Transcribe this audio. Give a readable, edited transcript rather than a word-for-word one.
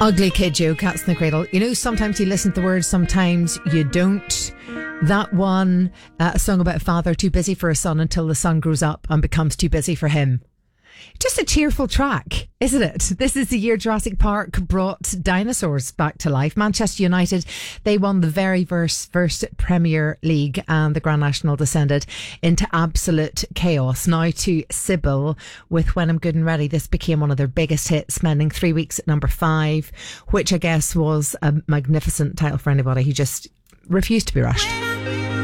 Ugly Kid Joe, Cats in the Cradle. You know, sometimes you listen to the words, sometimes you don't. That one, a song about a father too busy for his son until the son grows up and becomes too busy for him. Just a cheerful track, isn't it? This is the year Jurassic Park brought dinosaurs back to life. Manchester United, they won the very first Premier League, and the Grand National descended into absolute chaos. Now to Sybil with When I'm Good and Ready. This became one of their biggest hits, spending 3 weeks at number 5, which I guess was a magnificent title for anybody who just refused to be rushed.